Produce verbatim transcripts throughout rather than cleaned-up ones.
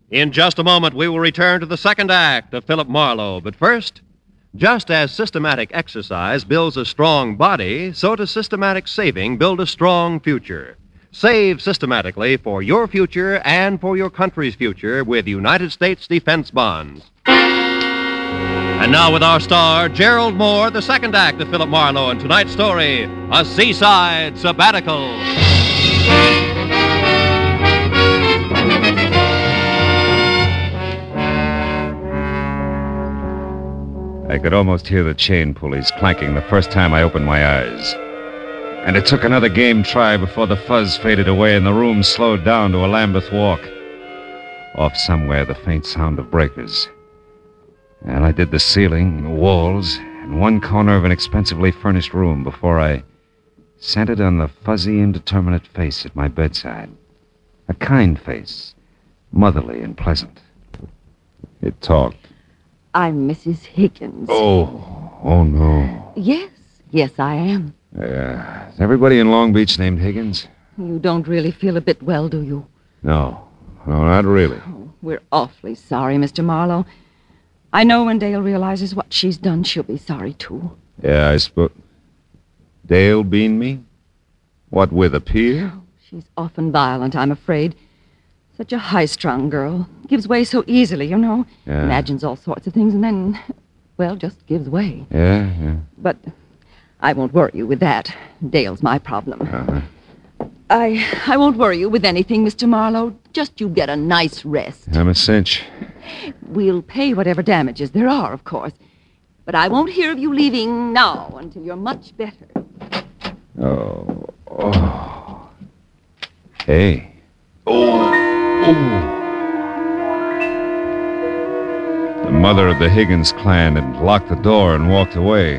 In just a moment, we will return to the second act of Philip Marlowe. But first, just as systematic exercise builds a strong body, so does systematic saving build a strong future. Save systematically for your future and for your country's future with United States Defense Bonds. And now with our star, Gerald Moore, the second act of Philip Marlowe, and tonight's story, A Seaside Sabbatical. I could almost hear the chain pulleys clanking the first time I opened my eyes. And it took another game try before the fuzz faded away and the room slowed down to a Lambeth walk. Off somewhere, the faint sound of breakers. And I did the ceiling, the walls, and one corner of an expensively furnished room before I centered on the fuzzy, indeterminate face at my bedside. A kind face, motherly and pleasant. It talked. I'm Missus Higgins. Oh, oh no. Yes, yes, I am. Uh, is everybody in Long Beach named Higgins? You don't really feel a bit well, do you? No, no, not really. Oh, we're awfully sorry, Mister Marlowe. I know when Dale realizes what she's done, she'll be sorry, too. Yeah, I suppose. Dale beaned me? What, with a pier? Oh, she's often violent, I'm afraid. Such a high-strung girl. Gives way so easily, you know. Yeah. Imagines all sorts of things and then, well, just gives way. Yeah, yeah. But I won't worry you with that. Dale's my problem. Uh-huh. I I won't worry you with anything, Mister Marlowe. Just you get a nice rest. I'm a cinch. We'll pay whatever damages there are, of course. But I won't hear of you leaving now until you're much better. Oh, oh. Hey. Oh. Oh. The mother of the Higgins clan had locked the door and walked away.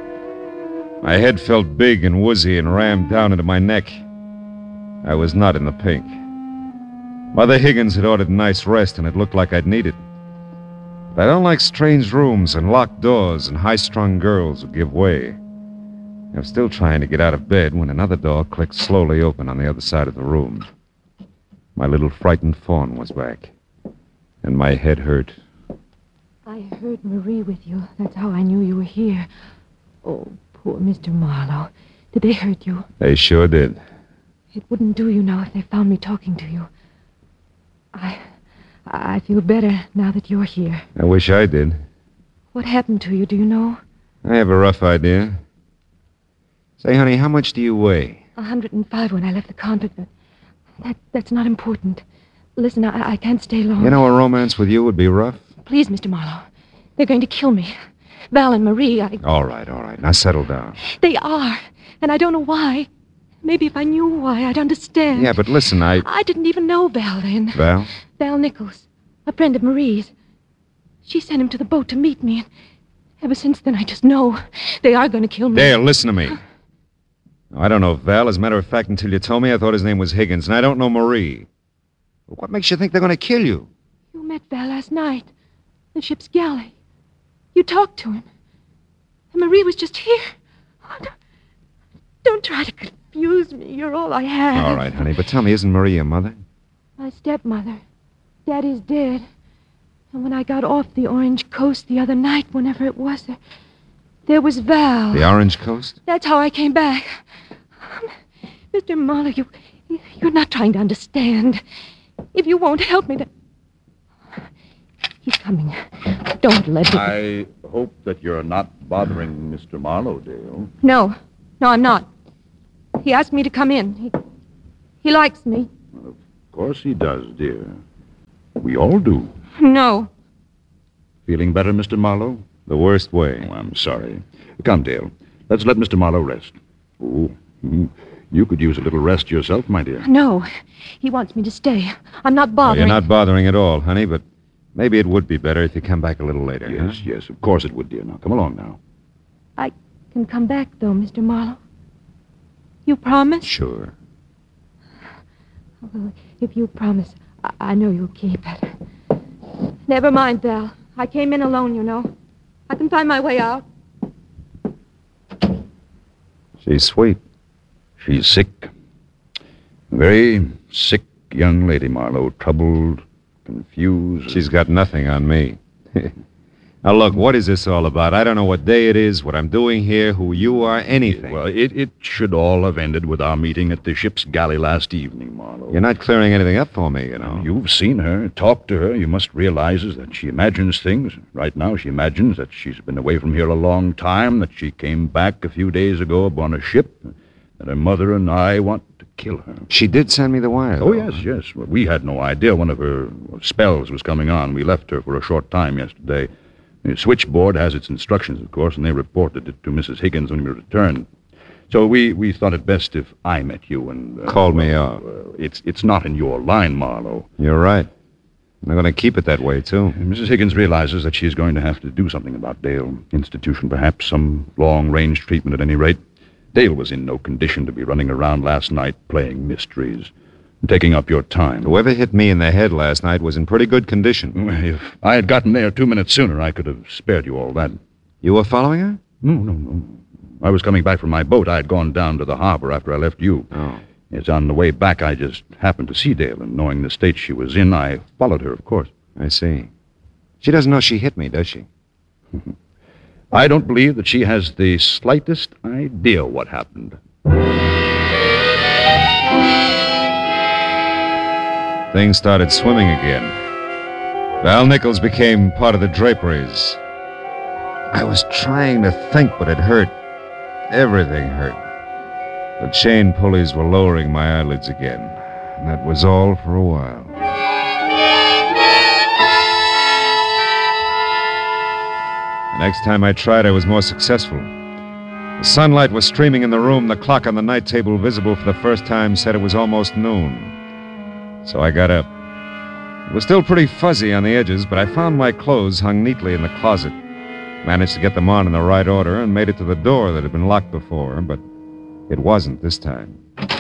My head felt big and woozy and rammed down into my neck. I was not in the pink. Mother Higgins had ordered a nice rest, and it looked like I'd need it. But I don't like strange rooms and locked doors and high-strung girls who give way. I was still trying to get out of bed when another door clicked slowly open on the other side of the room. My little frightened fawn was back, and my head hurt. I heard Marie with you. That's how I knew you were here. Oh, poor Mister Marlowe. Did they hurt you? They sure did. It wouldn't do you now if they found me talking to you. I... I feel better now that you're here. I wish I did. What happened to you, do you know? I have a rough idea. Say, honey, how much do you weigh? A hundred and five when I left the convent. That, that's not important. Listen, I, I can't stay long. You know, a romance with you would be rough. Please, Mister Marlowe. They're going to kill me. Val and Marie, I... All right, all right. Now settle down. They are. And I don't know why. Maybe if I knew why, I'd understand. Yeah, but listen, I... I didn't even know Val then. Val? Val Nichols, a friend of Marie's. She sent him to the boat to meet me, and ever since then I just know they are going to kill me. Dale, listen to me. I don't know Val. As a matter of fact, until you told me, I thought his name was Higgins, and I don't know Marie. What makes you think they're going to kill you? You met Val last night. The ship's galley. You talked to him. And Marie was just here. Oh, don't, don't try to confuse me. You're all I have. All right, honey, but tell me, isn't Marie your mother? My stepmother. Daddy's dead. And when I got off the Orange Coast the other night, whenever it was, there, there was Val. The Orange Coast? That's how I came back. Mister Marlowe, you, you're not trying to understand. If you won't help me, then... He's coming. Don't let him... I hope that you're not bothering Mister Marlowe, Dale. No. No, I'm not. He asked me to come in. He, he likes me. Well, of course he does, dear. We all do. No. Feeling better, Mister Marlowe? The worst way. Oh, I'm sorry. Come, Dale. Let's let Mister Marlowe rest. Oh, mm, you could use a little rest yourself, my dear. No. He wants me to stay. I'm not Well, bothering... you're not bothering at all, honey, but maybe it would be better if you come back a little later. Yes, huh? yes, of course it would, dear. Now, come along now. I can come back, though, Mister Marlowe. You promise? Sure. Well, if you promise, I, I know you'll keep it. Never mind, Val. I came in alone, you know. I can find my way out. She's sweet. She's sick. A very sick young lady, Marlowe. Troubled, confused. She's got nothing on me. Now, look, what is this all about? I don't know what day it is, what I'm doing here, who you are, anything. Well, it, it should all have ended with our meeting at the ship's galley last evening, Marlowe. You're not clearing anything up for me, you know. You've seen her, talked to her. You must realize that she imagines things. Right now, she imagines that she's been away from here a long time, that she came back a few days ago upon a ship, that her mother and I want to kill her. She did send me the wire, Oh, though. yes, yes. Well, we had no idea one of her spells was coming on. We left her for a short time yesterday. The switchboard has its instructions, of course, and they reported it to Missus Higgins when we returned. So we, we thought it best if I met you and... Uh, Called me well, off. Uh, it's, it's not in your line, Marlowe. You're right. I'm going to keep it that way, too. And Missus Higgins realizes that she's going to have to do something about Dale. Institution, perhaps, some long-range treatment at any rate. Dale was in no condition to be running around last night playing mysteries. Taking up your time. Whoever hit me in the head last night was in pretty good condition. If I had gotten there two minutes sooner, I could have spared you all that. You were following her? No, no, no. I was coming back from my boat. I had gone down to the harbor after I left you. Oh. It's on the way back, I just happened to see Dale, and knowing the state she was in, I followed her, of course. I see. She doesn't know she hit me, does she? I don't believe that she has the slightest idea what happened. Things started swimming again. Val Nichols became part of the draperies. I was trying to think, but it hurt. Everything hurt. The chain pulleys were lowering my eyelids again. And that was all for a while. The next time I tried, I was more successful. The sunlight was streaming in the room. The clock on the night table, visible for the first time, said it was almost noon. So I got up. It was still pretty fuzzy on the edges, but I found my clothes hung neatly in the closet. Managed to get them on in the right order and made it to the door that had been locked before, but it wasn't this time.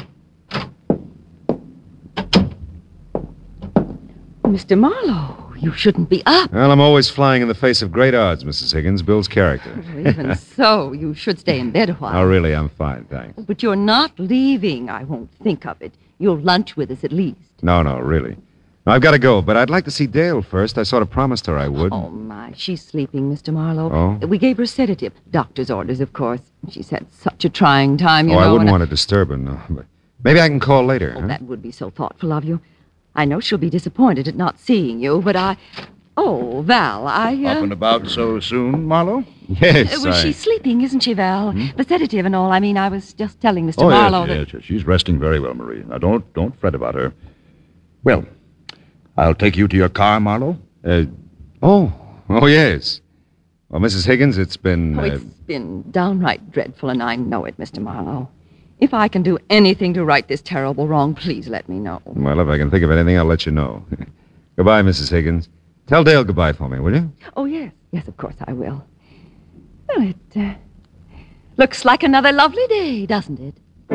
Mister Marlowe, you shouldn't be up. Well, I'm always flying in the face of great odds, Missus Higgins. Bill's character. Even so, you should stay in bed a while. Oh, really, I'm fine, thanks. But you're not leaving. I won't think of it. You'll lunch with us at least. No, no, really. No, I've got to go, but I'd like to see Dale first. I sort of promised her I would. Oh, my. She's sleeping, Mister Marlowe. Oh? We gave her a sedative. Doctor's orders, of course. She's had such a trying time, you oh, know. I wouldn't and want to disturb her, no. But maybe I can call later. Oh, huh? that would be so thoughtful of you. I know she'll be disappointed at not seeing you, but I... Oh, Val, I... Uh... Up and about so soon, Marlowe? Yes, Uh, well, I... she's sleeping, isn't she, Val? The sedative and all. I mean, I was just telling Mister Oh, Marlowe yes, that... yes, yes. She's resting very well, Marie. Now, don't, don't fret about her. Well, I'll take you to your car, Marlowe. Uh, oh, oh, yes. Well, Missus Higgins, it's been... Oh, uh, it's been downright dreadful, and I know it, Mister Marlowe. If I can do anything to right this terrible wrong, please let me know. Well, if I can think of anything, I'll let you know. Goodbye, Missus Higgins. Tell Dale goodbye for me, will you? Oh, yes. Yes, of course I will. Well, it uh, looks like another lovely day, doesn't it?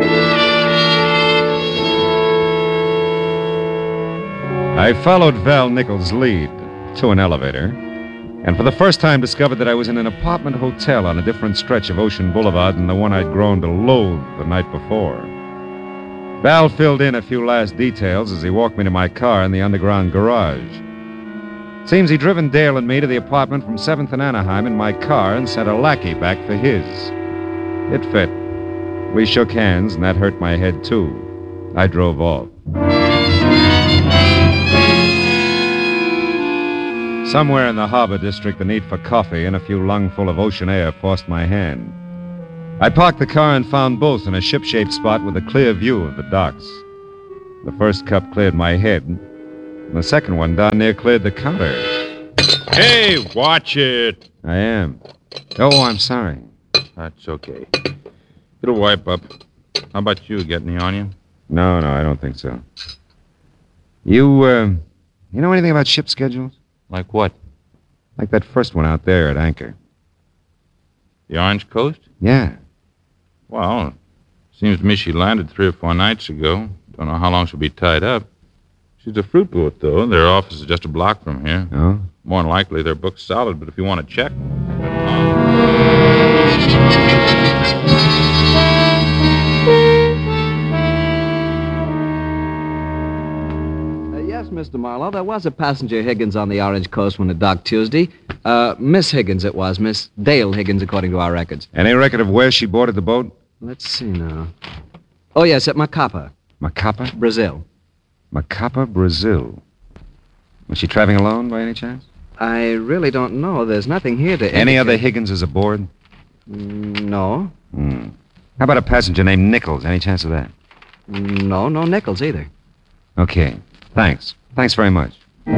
I followed Val Nichols' lead to an elevator, and for the first time discovered that I was in an apartment hotel on a different stretch of Ocean Boulevard than the one I'd grown to loathe the night before. Val filled in a few last details as he walked me to my car in the underground garage. Seems he'd driven Dale and me to the apartment from seventh and Anaheim in my car and sent a lackey back for his. It fit. We shook hands, and that hurt my head, too. I drove off. Somewhere in the harbor district, the need for coffee and a few lungful of ocean air forced my hand. I parked the car and found both in a ship-shaped spot with a clear view of the docks. The first cup cleared my head, and the second one down near cleared the counter. Hey, watch it. I am. Oh, I'm sorry. That's okay. It'll wipe up. How about you? Get any on you? No, no, I don't think so. You, uh, you know anything about ship schedules? Like what? Like that first one out there at anchor. The Orange Coast? Yeah. Well, seems to me she landed three or four nights ago. Don't know how long she'll be tied up. She's a fruit boat, though. Their office is just a block from here. Oh? More than likely, they're booked solid, but if you want to check... Uh, yes, Yes, Mister Marlowe, there was a passenger Higgins on the Orange Coast when it docked Tuesday. Uh, Miss Higgins it was, Miss Dale Higgins, according to our records. Any record of where she boarded the boat? Let's see now. Oh, yes, at Macapa, Macapa? Brazil. Macapa, Brazil. Was she traveling alone by any chance? I really don't know. There's nothing here to Any indicate- other Higginses aboard? Mm, No. Hmm. How about a passenger named Nichols? Any chance of that? No, no Nichols either. Okay. Thanks. Thanks very much.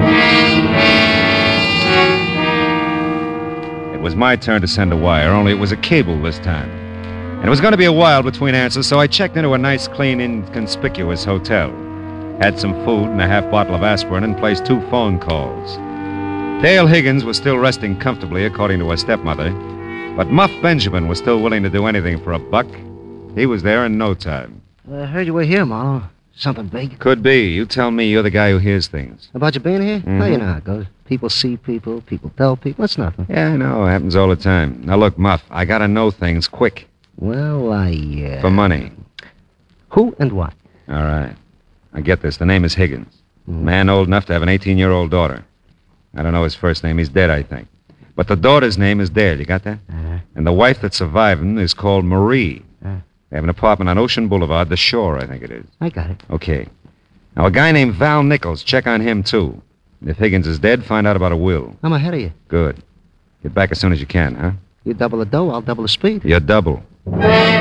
It was my turn to send a wire, only it was a cable this time. And it was going to be a while between answers, so I checked into a nice, clean, inconspicuous hotel. Had some food and a half bottle of aspirin and placed two phone calls. Dale Higgins was still resting comfortably, according to her stepmother. But Muff Benjamin was still willing to do anything for a buck. He was there in no time. I heard you were here, Marlowe. Something big. Could be. You tell me. You're the guy who hears things. About you being here? Mhm. Well, you know how it goes. People see people, people tell people. It's nothing. Yeah, I know. It happens all the time. Now, look, Muff, I gotta know things quick. Well, I, uh... For money. Who and what? All right. I get this. The name is Higgins. Mhm. Man old enough to have an eighteen-year-old daughter. I don't know his first name. He's dead, I think. But the daughter's name is Dale. You got that? Uh-huh. And the wife that survived him is called Marie. Uh. They have an apartment on Ocean Boulevard, the Shore, I think it is. I got it. Okay. Now, a guy named Val Nichols, check on him, too. And if Higgins is dead, find out about a will. I'm ahead of you. Good. Get back as soon as you can, huh? You double the dough, I'll double the speed. You're double.